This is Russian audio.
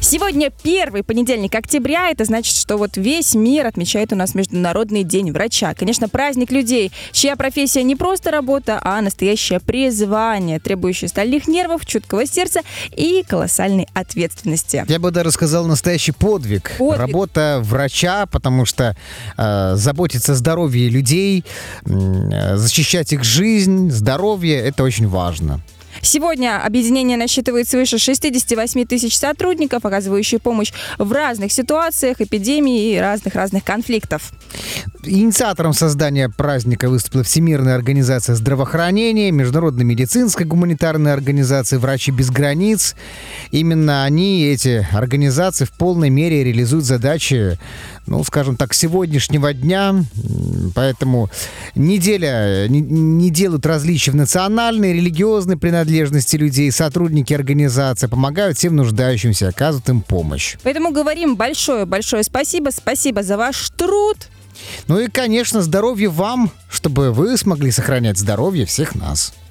Сегодня первый понедельник октября. Это значит, что вот весь мир отмечает у нас Международный день врача. Конечно, праздник людей, чья профессия не просто работа, а настоящее призвание, требующее стальных нервов, чуткого сердца и колоссальной ответственности. Я бы даже сказал, настоящий подвиг. Работа врача, потому что заботиться о здоровье людей, защищать их жизнь, здоровье — это очень важно. Сегодня объединение насчитывает свыше 68 тысяч сотрудников, оказывающих помощь в разных ситуациях, эпидемий и разных конфликтов. Инициатором создания праздника выступила Всемирная организация здравоохранения, Международная медицинская гуманитарная организация «Врачи без границ». Именно они, эти организации, в полной мере реализуют задачи, скажем так, сегодняшнего дня. Поэтому не делают различий в национальной, религиозной принадлежности людей. Сотрудники организации помогают всем нуждающимся, оказывают им помощь. Поэтому говорим большое спасибо. Спасибо за ваш труд. И, конечно, здоровья вам, чтобы вы смогли сохранять здоровье всех нас.